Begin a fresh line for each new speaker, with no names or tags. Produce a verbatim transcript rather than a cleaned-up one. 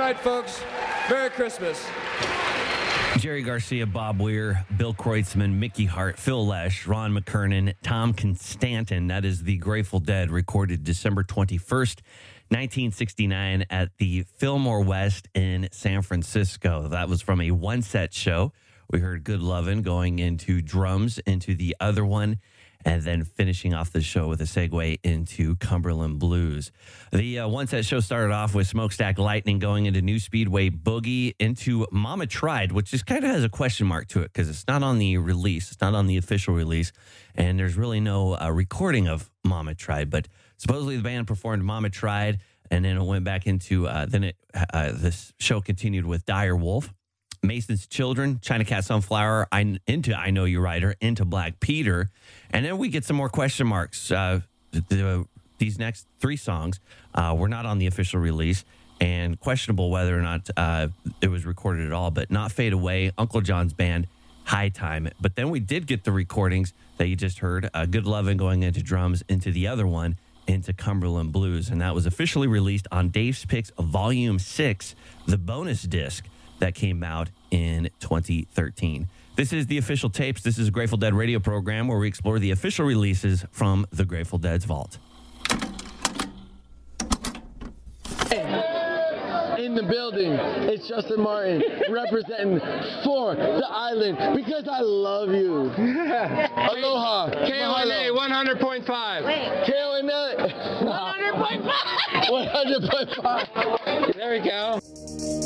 night, folks. Merry Christmas.
Jerry Garcia, Bob Weir, Bill Kreutzmann, Mickey Hart, Phil Lesh, Ron McKernan, Tom Constantin. That is the Grateful Dead, recorded December twenty-first, nineteen sixty-nine at the Fillmore West in San Francisco. That was from a one-set show. We heard Good Lovin' going into drums into the other one, and then finishing off the show with a segue into Cumberland Blues. The uh, one-set show started off with Smokestack Lightning going into New Speedway Boogie into Mama Tried, which just kind of has a question mark to it because it's not on the release. It's not on the official release, and there's really no uh, recording of Mama Tried. But supposedly the band performed Mama Tried, and then it went back into, uh, then it uh, this show continued with Dire Wolf, Mason's Children, China Cat Sunflower, I, into I Know You Rider, into Black Peter. And then we get some more question marks. Uh, the, the, these next three songs uh, were not on the official release and questionable whether or not uh, it was recorded at all, but Not Fade Away, Uncle John's Band, High Time. But then we did get the recordings that you just heard, uh, Good Lovin' going into drums, into the other one, into Cumberland Blues. And that was officially released on Dave's Picks Volume six, the bonus disc that came out in twenty thirteen. This is the official tapes. This is a Grateful Dead radio program where we explore the official releases from the Grateful Dead's vault.
In the building, it's Justin Martin representing for the island because I love you. Aloha.
K O N A one hundred point five.
K O N A one hundred point five. one hundred point five.
There we go.